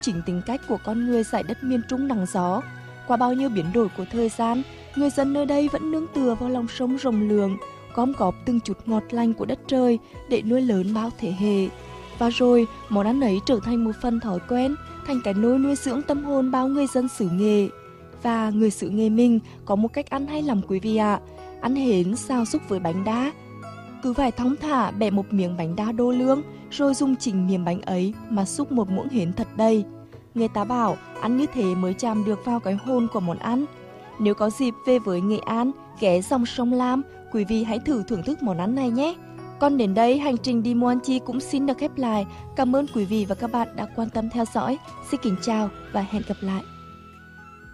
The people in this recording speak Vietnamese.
chính tính cách của con người dải đất miền Trung nắng gió. Qua bao nhiêu biến đổi của thời gian, người dân nơi đây vẫn nương tựa vào lòng sông rộng lượng, gom góp từng chút ngọt lành của đất trời để nuôi lớn bao thế hệ. Và rồi, món ăn ấy trở thành một phần thói quen, thành cái nôi nuôi dưỡng tâm hồn bao người dân xứ Nghệ. Và người xứ Nghệ mình có một cách ăn hay lắm quý vị ạ. Ăn hến xào xúc với bánh đa. Cứ phải thong thả bẻ một miếng bánh đa đô lương, rồi dùng chính miếng bánh ấy mà xúc một muỗng hến thật đầy. Người ta bảo ăn như thế mới chạm được vào cái hồn của món ăn. Nếu có dịp về với Nghệ An, ghé dòng sông Lam, quý vị hãy thử thưởng thức món ăn này nhé. Còn đến đây, hành trình đi Muôn Chi cũng xin được khép lại. Cảm ơn quý vị và các bạn đã quan tâm theo dõi. Xin kính chào và hẹn gặp lại.